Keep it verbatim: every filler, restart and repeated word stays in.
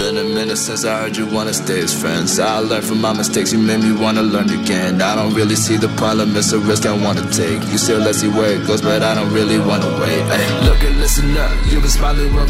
been a minute since I heard you wanna stay as friends. I learned from my mistakes, you made me wanna learn again. I don't really see the problem, it's a risk I wanna take. You still let's see where it goes, but I don't really wanna wait. Ay, look and listen up, you've been smiling